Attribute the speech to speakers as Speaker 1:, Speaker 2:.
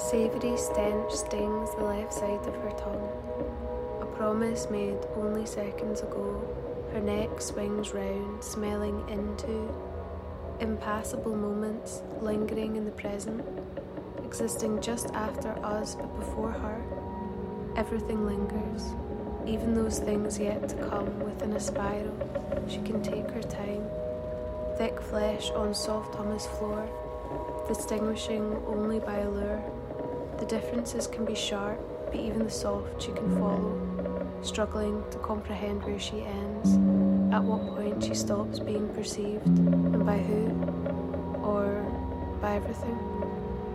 Speaker 1: Savoury stench stings the left side of her tongue. A promise made only seconds ago, her neck swings round, smelling into impassable moments lingering in the present, existing just after us but before her. Everything lingers, even those things yet to come within a spiral. She can take her time. Thick flesh on soft humus floor, distinguishing only by allure. The differences can be sharp, but even the soft she can follow, struggling to comprehend where she ends, at what point she stops being perceived, and by who, or by everything.